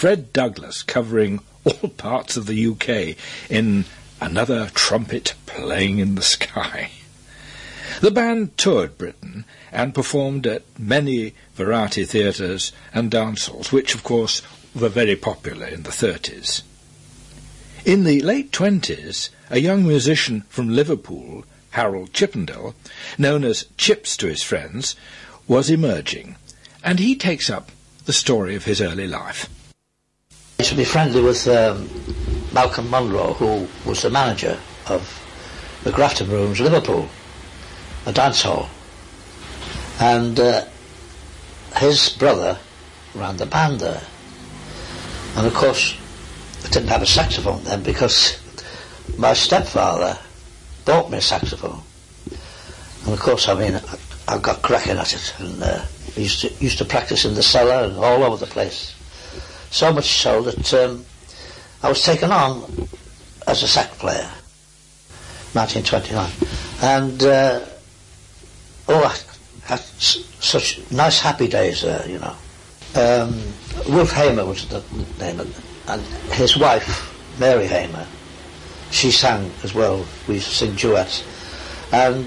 Fred Douglas covering all parts of the UK in Another Trumpet Playing in the Sky. The band toured Britain and performed at many variety theatres and dance halls, which of course were very popular in the 30s. In the late 20s, a young musician from Liverpool, Harold Chippendale, known as Chips to his friends, was emerging, and he takes up the story of his early life. I used to be friendly with Malcolm Munro, who was the manager of the Grafton Rooms, Liverpool, a dance hall, and his brother ran the band there, and of course I didn't have a saxophone then because my stepfather bought me a saxophone, and of course I got cracking at it, and used to practice in the cellar and all over the place, so much so that I was taken on as a sax player, 1929, and I had such nice happy days there, you know. Wolf Hamer was the name of it, and his wife, Mary Hamer, she sang as well. We used to sing duets, and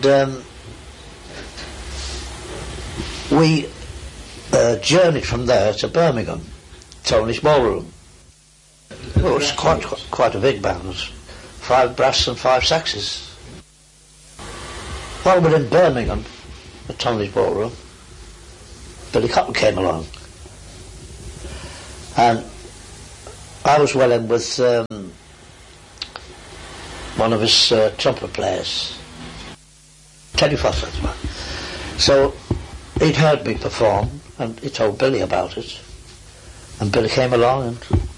we journeyed from there to Birmingham, Tony's Ballroom. Well, it was quite a big band. It was 5 brass and 5 saxes. While we were in Birmingham at Tony's Ballroom, Billy Cotton came along, and I was well in with one of his trumpet players, Teddy Foster. So he'd heard me perform, and he told Billy about it, and Billy came along, and